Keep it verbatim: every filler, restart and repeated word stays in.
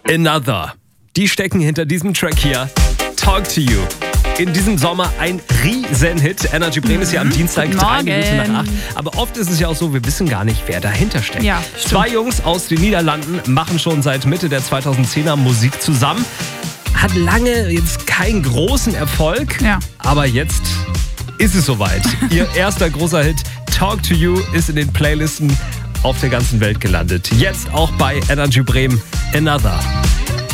Another. Die stecken hinter diesem Track hier. Talk to You. In diesem Sommer ein Riesenhit. Energy Bremen ist ja am Dienstag drei Minuten nach acht. Aber oft ist es ja auch so, wir wissen gar nicht, wer dahinter steckt. Ja, Zwei Jungs aus den Niederlanden machen schon seit Mitte der zweitausendzehner Musik zusammen. Hat lange jetzt keinen großen Erfolg, Ja. aber jetzt ist es soweit. Ihr erster großer Hit, Talk to You, ist in den Playlisten auf der ganzen Welt gelandet. Jetzt auch bei Energy Bremen, Another.